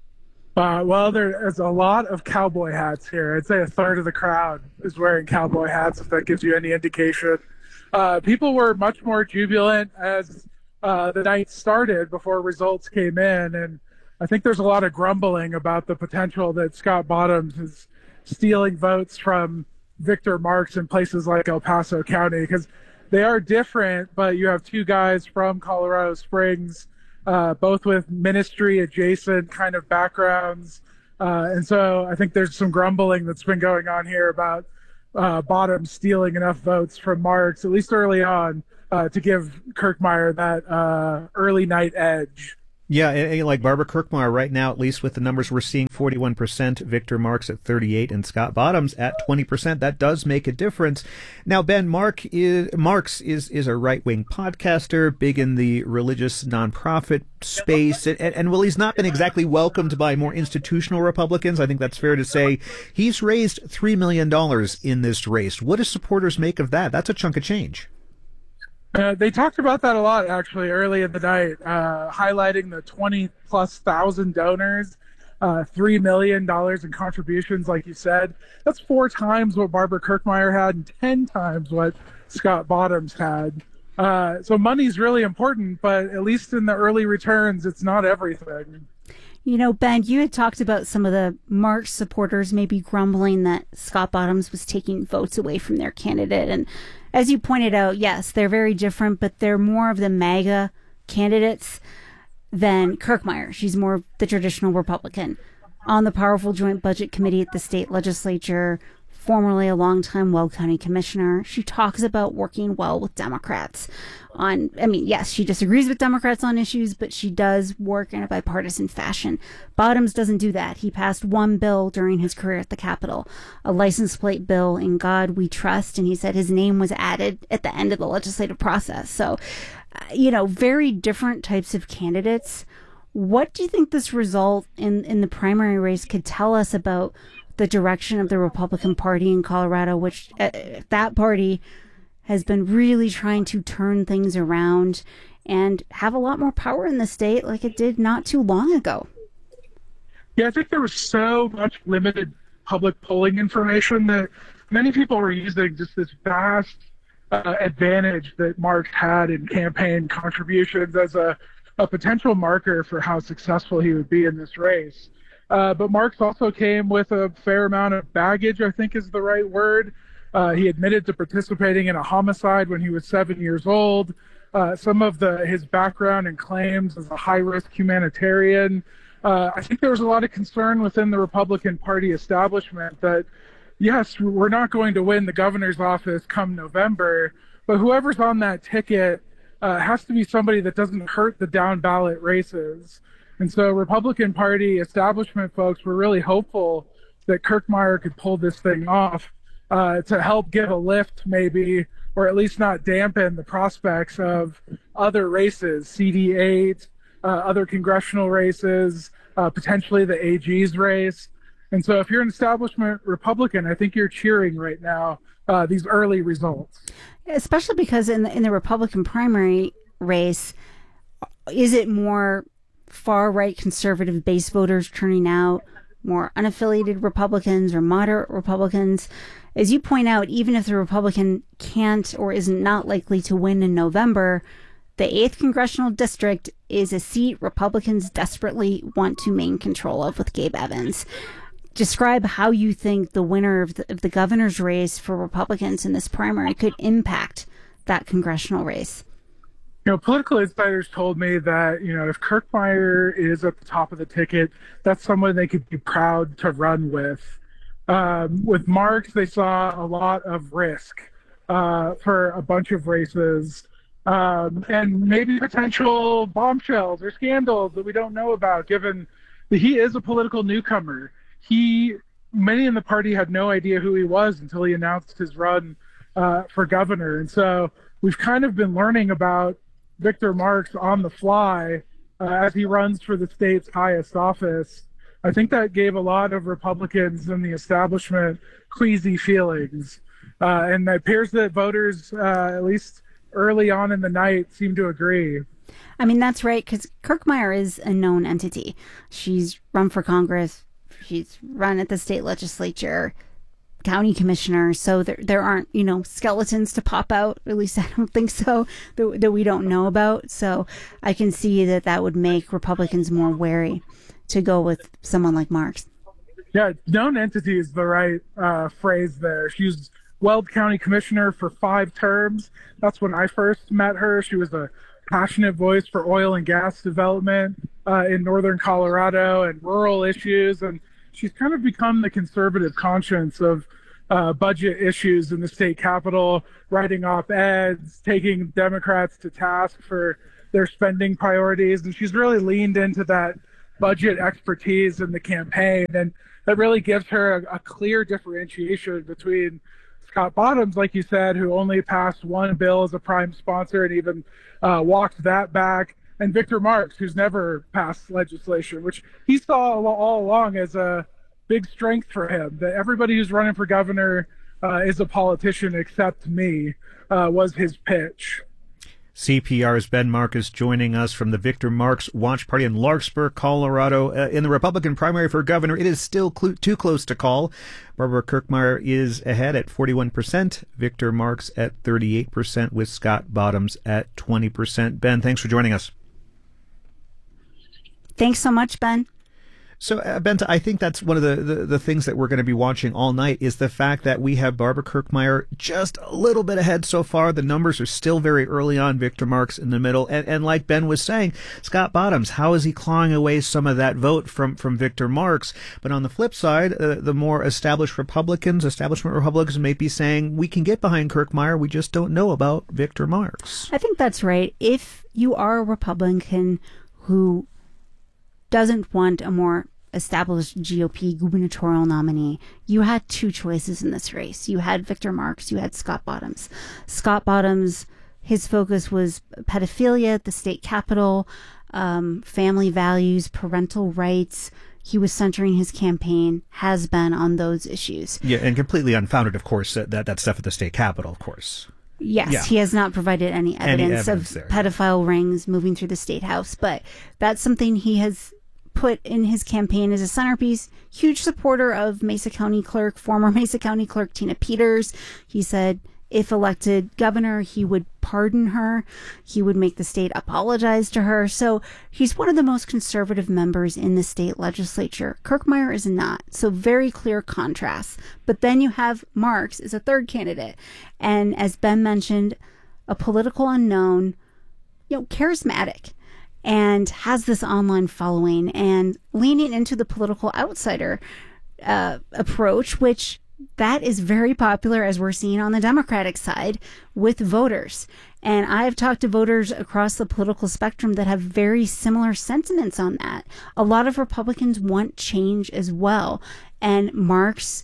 Well, there's a lot of cowboy hats here. I'd say a third of the crowd is wearing cowboy hats, if that gives you any indication. People were much more jubilant as the night started before results came in, and I think there's a lot of grumbling about the potential that Scott Bottoms is stealing votes from Victor Marx in places like El Paso County, because they are different, but you have two guys from Colorado Springs, both with ministry adjacent kind of backgrounds. And so I think there's some grumbling that's been going on here about Bottoms stealing enough votes from Marx, at least early on, to give Kirkmeyer that early night edge. Yeah, like Barbara Kirkmeyer right now, at least with the numbers we're seeing, 41%, Victor Marx at 38%, and Scott Bottoms at 20%. That does make a difference. Now, Ben, Marx is a right-wing podcaster, big in the religious nonprofit space, and while he's not been exactly welcomed by more institutional Republicans, I think that's fair to say, he's raised $3 million in this race. What do supporters make of that? That's a chunk of change. They talked about that a lot, actually, early in the night, highlighting the 20-plus thousand donors, $3 million in contributions, like you said. That's 4 times what Barbara Kirkmeyer had and 10 times what Scott Bottoms had. So money's really important, but at least in the early returns, it's not everything. Ben, you had talked about some of the Marx supporters maybe grumbling that Scott Bottoms was taking votes away from their candidate. And as you pointed out, yes, they're very different, but they're more of the MAGA candidates than Kirkmeyer. She's more of the traditional Republican. On the powerful Joint Budget Committee at the state legislature, formerly a longtime Weld County commissioner, she talks about working well with Democrats yes, she disagrees with Democrats on issues, but she does work in a bipartisan fashion. Bottoms doesn't do that. He passed one bill during his career at the Capitol, a license plate bill, In God We Trust, and he said his name was added at the end of the legislative process. So, very different types of candidates. What do you think this result in the primary race could tell us about the direction of the Republican Party in Colorado, which that party has been really trying to turn things around and have a lot more power in the state like it did not too long ago? Yeah, I think there was so much limited public polling information that many people were using just this vast advantage that Marx had in campaign contributions as a potential marker for how successful he would be in this race. But Marx also came with a fair amount of baggage, I think is the right word. He admitted to participating in a homicide when he was 7 years old. Some of his background and claims as a high-risk humanitarian. I think there was a lot of concern within the Republican Party establishment that, yes, we're not going to win the governor's office come November, but whoever's on that ticket has to be somebody that doesn't hurt the down-ballot races. And so Republican Party establishment folks were really hopeful that Kirkmeyer could pull this thing off to help give a lift maybe, or at least not dampen the prospects of other races, CD8, other congressional races, potentially the AG's race. And so if you're an establishment Republican, I think you're cheering right now these early results. Especially because in the Republican primary race, is it more far-right conservative base voters turning out, more unaffiliated Republicans or moderate Republicans? As you point out, even if the Republican can't or is not likely to win in November, the 8th congressional district is a seat Republicans desperately want to maintain control of with Gabe Evans. Describe how you think the winner of the governor's race for Republicans in this primary could impact that congressional race. Political insiders told me that, if Kirkmeyer is at the top of the ticket, that's someone they could be proud to run with. With Marx, they saw a lot of risk for a bunch of races and maybe potential bombshells or scandals that we don't know about, given that he is a political newcomer. Many in the party had no idea who he was until he announced his run for governor. And so we've kind of been learning about Victor Marx on the fly as he runs for the state's highest office. I think that gave a lot of Republicans in the establishment queasy feelings. And it appears that voters, at least early on in the night, seem to agree. I mean, that's right, because Kirkmeyer is a known entity. She's run for Congress. She's run at the state legislature, county commissioner. So there aren't, skeletons to pop out. At least I don't think so, that we don't know about. So I can see that would make Republicans more wary to go with someone like Marks. Yeah, known entity is the right phrase there. She was Weld County Commissioner for 5 terms. That's when I first met her. She was a passionate voice for oil and gas development in northern Colorado and rural issues. And she's kind of become the conservative conscience of budget issues in the state capitol, writing op-eds, taking Democrats to task for their spending priorities. And she's really leaned into that budget expertise in the campaign. And that really gives her a clear differentiation between Scott Bottoms, like you said, who only passed one bill as a prime sponsor and even walked that back, and Victor Marks, who's never passed legislation, which he saw all along as a big strength for him, that everybody who's running for governor is a politician except me, was his pitch. CPR's Ben Marcus joining us from the Victor Marks Watch Party in Larkspur, Colorado. In the Republican primary for governor, it is still too close to call. Barbara Kirkmeyer is ahead at 41%, Victor Marks at 38%, with Scott Bottoms at 20%. Ben, thanks for joining us. Thanks so much, Ben. So, Benta, I think that's one of the things that we're going to be watching all night is the fact that we have Barbara Kirkmeyer just a little bit ahead so far. The numbers are still very early on. Victor Marks in the middle. And like Ben was saying, Scott Bottoms, how is he clawing away some of that vote from Victor Marks? But on the flip side, the more establishment Republicans may be saying, we can get behind Kirkmeyer, we just don't know about Victor Marks. I think that's right. If you are a Republican who doesn't want a more established GOP gubernatorial nominee, you had 2 choices in this race. You had Victor Marks, you had Scott Bottoms. Scott Bottoms, his focus was pedophilia at the state capitol, family values, parental rights. He was centering his campaign, has been, on those issues. Yeah, and completely unfounded, of course, that stuff at the state capitol, of course. Yes, yeah. He has not provided any evidence of there, pedophile rings moving through the state house, but that's something he has put in his campaign as a centerpiece. Huge supporter of former Mesa County Clerk Tina Peters. He said if elected governor, he would pardon her. He would make the state apologize to her. So he's one of the most conservative members in the state legislature. Kirkmeyer is not. So very clear contrast. But then you have Marks as a third candidate. And as Ben mentioned, a political unknown, charismatic, and has this online following and leaning into the political outsider approach, which that is very popular, as we're seeing on the Democratic side, with voters. And I've talked to voters across the political spectrum that have very similar sentiments on that. A lot of Republicans want change as well. And Marks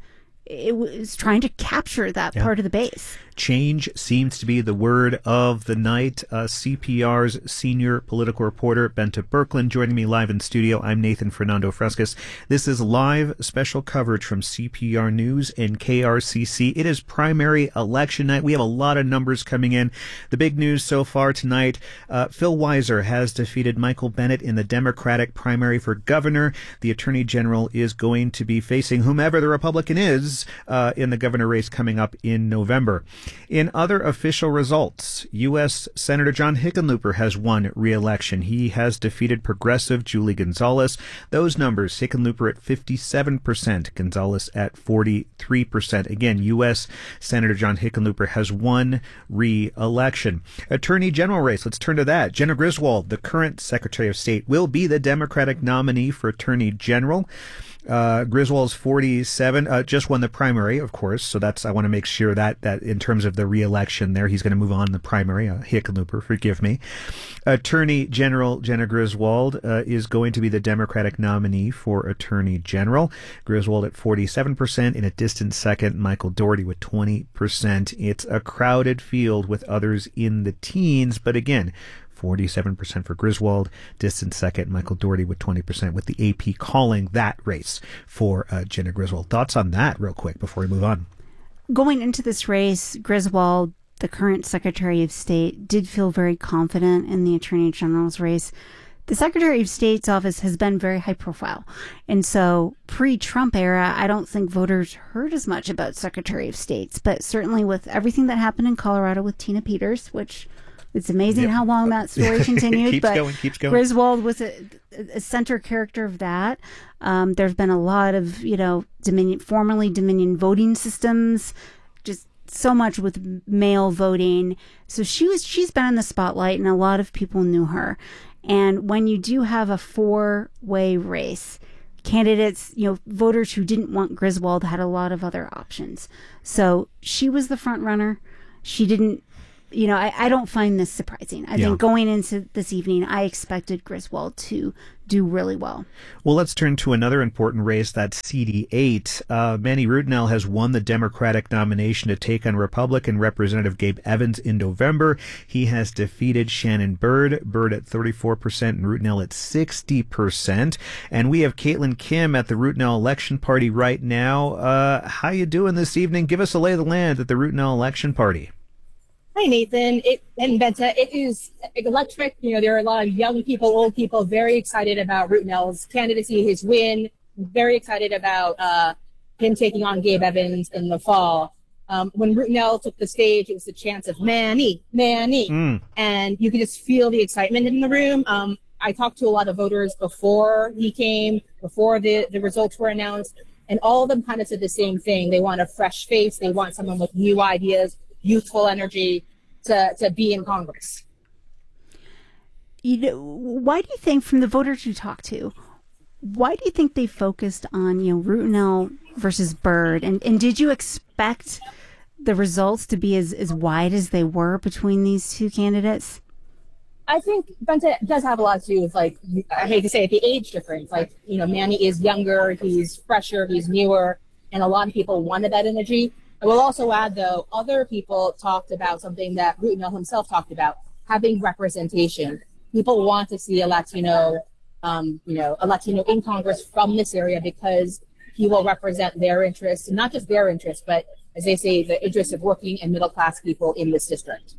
is trying to capture that part of the base. Change seems to be the word of the night. CPR's senior political reporter, Benta Birkeland, joining me live in studio. I'm Nathan Fernando Frescas. This is live special coverage from CPR News and KRCC. It is primary election night. We have a lot of numbers coming in. The big news so far tonight, Phil Weiser has defeated Michael Bennet in the Democratic primary for governor. The Attorney General is going to be facing whomever the Republican is in the governor race coming up in November. In other official results, U.S. Senator John Hickenlooper has won re-election. He has defeated progressive Julie Gonzalez. Those numbers, Hickenlooper at 57%, Gonzalez at 43%. Again, U.S. Senator John Hickenlooper has won re-election. Attorney General race, let's turn to that. Jena Griswold, the current Secretary of State, will be the Democratic nominee for Attorney General. Griswold's 47, just won the primary, of course. So I want to make sure that in terms of the re-election there, he's going to move on in the primary. Hickenlooper, forgive me. Attorney General Jena Griswold is going to be the Democratic nominee for Attorney General. Griswold at 47%. In a distant second, Michael Dougherty with 20%. It's a crowded field with others in the teens, but again, 47% for Griswold, distant second, Michael Dougherty with 20%, with the AP calling that race for Jena Griswold. Thoughts on that real quick before we move on? Going into this race, Griswold, the current Secretary of State, did feel very confident in the Attorney General's race. The Secretary of State's office has been very high profile. And so pre-Trump era, I don't think voters heard as much about Secretary of States. But certainly with everything that happened in Colorado with Tina Peters, which it's amazing how long that story continued. keeps going. Griswold was a center character of that. There's been a lot of, formerly Dominion voting systems, just so much with mail voting. So she's been in the spotlight, and a lot of people knew her. And when you do have a four-way race, candidates, voters who didn't want Griswold had a lot of other options. So she was the front runner. She didn't, I don't find this surprising. I think going into this evening, I expected Griswold to do really well. Well, let's turn to another important race, that's CD8. Manny Rutenell has won the Democratic nomination to take on Republican Representative Gabe Evans in November. He has defeated Shannon Byrd at 34% and Rutenell at 60%. And we have Caitlin Kim at the Rutenell Election Party right now. How you doing this evening? Give us a lay of the land at the Rutenell Election Party. Hi, Nathan and Benta. It is electric. There are a lot of young people, old people, very excited about Rutenell's candidacy, his win, very excited about him taking on Gabe Evans in the fall. When Rutenell took the stage, it was the chants of Manny. And you could just feel the excitement in the room. I talked to a lot of voters before he came, before the results were announced, and all of them kind of said the same thing. They want a fresh face. They want someone with new ideas, youthful energy to be in Congress. Why do you think, from the voters you talk to, why do you think they focused on, Rutenell versus Byrd? And did you expect the results to be as wide as they were between these two candidates? I think Benta does have a lot to do with, I hate to say it, the age difference. Manny is younger, he's fresher, he's newer, and a lot of people wanted that energy. I will also add, though, other people talked about something that Rutenell himself talked about, having representation. People want to see a Latino in Congress from this area because he will represent their interests, and not just their interests, but, as they say, the interests of working and middle-class people in this district.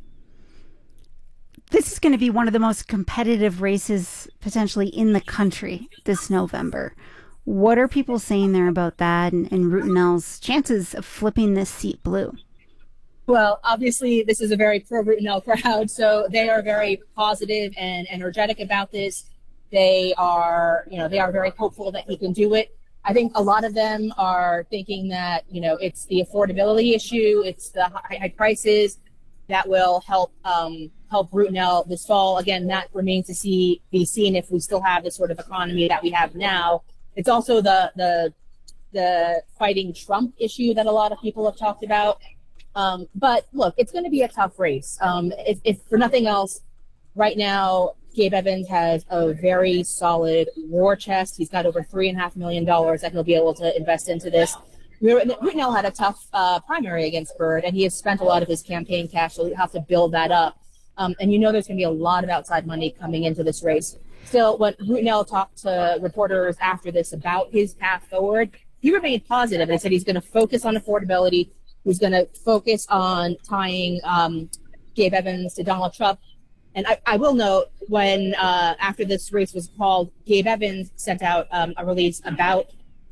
This is going to be one of the most competitive races potentially in the country this November. What are people saying there about that and Rutenell's chances of flipping this seat blue? Well, obviously, this is a very pro-Rutenell crowd, so they are very positive and energetic about this. They are very hopeful that he can do it. I think a lot of them are thinking that, it's the affordability issue, it's the high prices that will help Rutenell this fall. Again, that remains to be seen if we still have the sort of economy that we have now. It's also the fighting Trump issue that a lot of people have talked about. But look, it's going to be a tough race. If for nothing else, right now, Gabe Evans has a very solid war chest. He's got over $3.5 million that he'll be able to invest into this. Rutenell had a tough primary against Byrd, and he has spent a lot of his campaign cash, so he'll have to build that up. And there's going to be a lot of outside money coming into this race. Still, when Rutenell talked to reporters after this about his path forward, he remained positive and said he's going to focus on affordability. He's going to focus on tying Gabe Evans to Donald Trump. And I will note, when after this race was called, Gabe Evans sent out a release about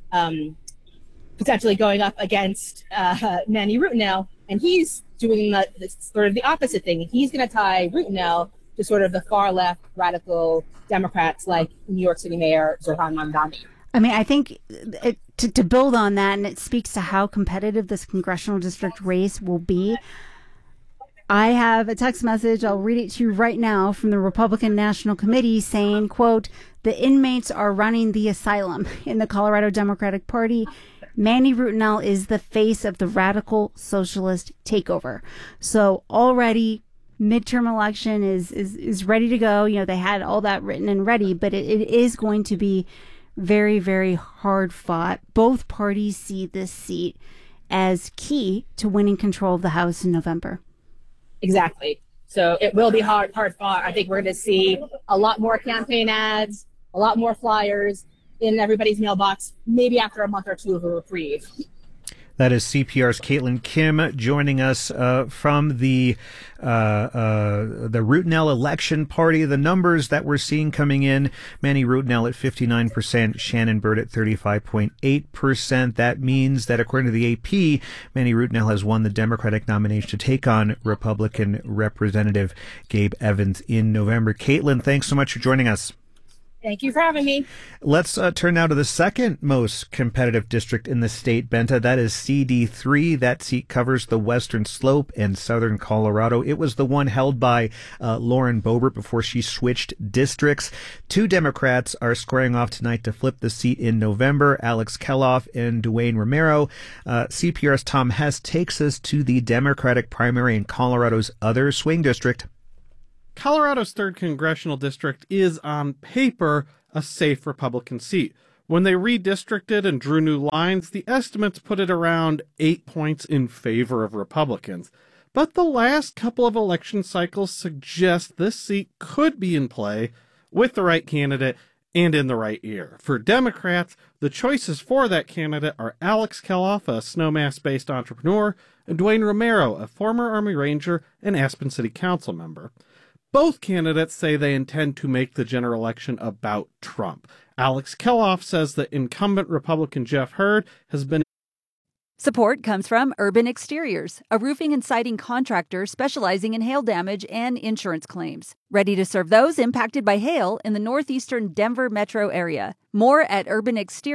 potentially going up against Manny Rutenell, and he's doing the opposite thing. He's going to tie Rutenell to sort of the far left radical Democrats like New York City Mayor Zohran Mamdani. I mean, I think to build on that, and it speaks to how competitive this congressional district race will be. I have a text message, I'll read it to you right now, from the Republican National Committee saying, quote, "The inmates are running the asylum in the Colorado Democratic Party. Manny Rutenell is the face of the radical socialist takeover." So already midterm election is ready to go. They had all that written and ready, but it is going to be very, very hard fought. Both parties see this seat as key to winning control of the House in November. Exactly. So it will be hard fought. I think we're going to see a lot more campaign ads, a lot more flyers in everybody's mailbox, maybe after a month or two of a reprieve. That is CPR's Caitlin Kim joining us from the Routenell election party. The numbers that we're seeing coming in: Manny Routenell at 59%, Shannon Byrd at 35.8%. That means that according to the AP, Manny Routenell has won the Democratic nomination to take on Republican Representative Gabe Evans in November. Caitlin, thanks so much for joining us. Thank you for having me. Let's turn now to the second most competitive district in the state, Benta. That is CD3. That seat covers the western slope and southern Colorado. It was the one held by Lauren Boebert before she switched districts. Two Democrats are squaring off tonight to flip the seat in November: Alex Keloff and Duane Romero. CPR's Tom Hess takes us to the Democratic primary in Colorado's other swing district. Colorado's 3rd congressional district is, on paper, a safe Republican seat. When they redistricted and drew new lines, the estimates put it around 8 points in favor of Republicans. But the last couple of election cycles suggest this seat could be in play with the right candidate and in the right year. For Democrats, the choices for that candidate are Alex Keloff, a Snowmass-based entrepreneur, and Duane Romero, a former Army Ranger and Aspen City Council member. Both candidates say they intend to make the general election about Trump. Alex Keloff says that incumbent Republican Jeff Hurd has been... Support comes from Urban Exteriors, a roofing and siding contractor specializing in hail damage and insurance claims. Ready to serve those impacted by hail in the northeastern Denver metro area. More at Urban Exteriors.